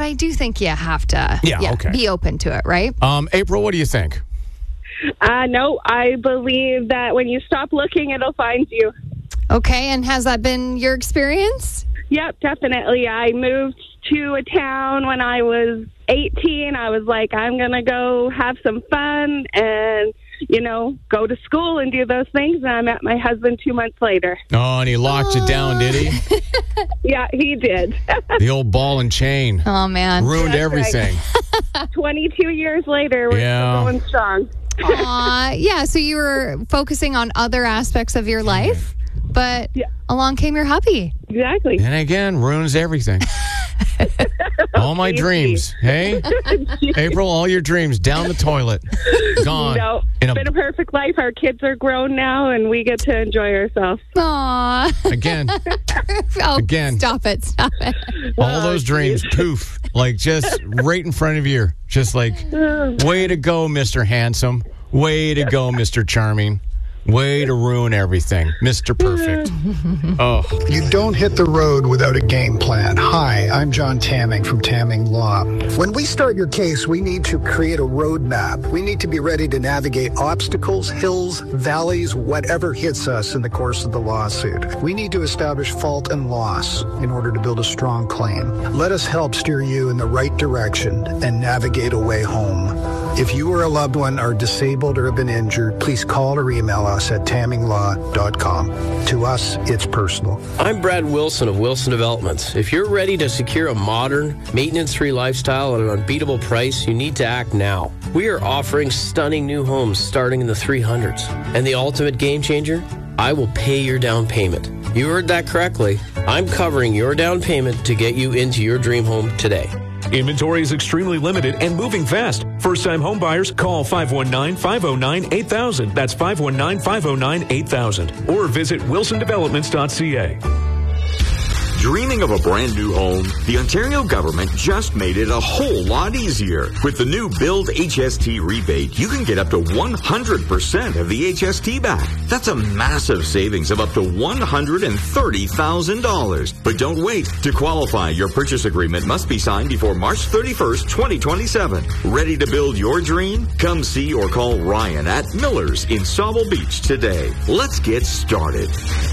I do think you have to be open to it, right? April, what do you think? No, I believe that when you stop looking, it'll find you. Okay, and has that been your experience? Yep, definitely. I moved to a town when I was 18. I was like, I'm going to go have some fun and, go to school and do those things. And I met my husband 2 months later. Oh, and he locked you down, did he? Yeah, he did. The old ball and chain. Oh, man. Ruined everything. Right. 22 years later, we're still going strong. Yeah, so you were focusing on other aspects of your life, but along came your hubby. Exactly. And again, ruins everything. All my dreams. Hey? April, all your dreams down the toilet. Gone. No, it's been a perfect life. Our kids are grown now, and we get to enjoy ourselves. Aww. Again. Again. Stop it. All those dreams, poof. Like, just right in front of you. Just like, way to go, Mr. Handsome. Way to go, Mr. Charming. Way to ruin everything. Mr. Perfect. Oh. You don't hit the road without a game plan. Hi, I'm John Tamming from Tamming Law. When we start your case, we need to create a roadmap. We need to be ready to navigate obstacles, hills, valleys, whatever hits us in the course of the lawsuit. We need to establish fault and loss in order to build a strong claim. Let us help steer you in the right direction and navigate a way home. If you or a loved one are disabled or have been injured, please call or email us at tamminglaw.com. To us, it's personal. I'm Brad Wilson of Wilson Developments. If you're ready to secure a modern, maintenance-free lifestyle at an unbeatable price, you need to act now. We are offering stunning new homes starting in the 300s. And the ultimate game changer? I will pay your down payment. You heard that correctly. I'm covering your down payment to get you into your dream home today. Inventory is extremely limited and moving fast. First-time home buyers, call 519-509-8000. That's 519-509-8000. Or visit wilsondevelopments.ca. Dreaming of a brand new home? The Ontario government just made it a whole lot easier. With the new Build HST rebate, you can get up to 100% of the HST back. That's a massive savings of up to $130,000. But don't wait. To qualify, your purchase agreement must be signed before March 31st, 2027. Ready to build your dream? Come see or call Ryan at Miller's in Sauble Beach today. Let's get started.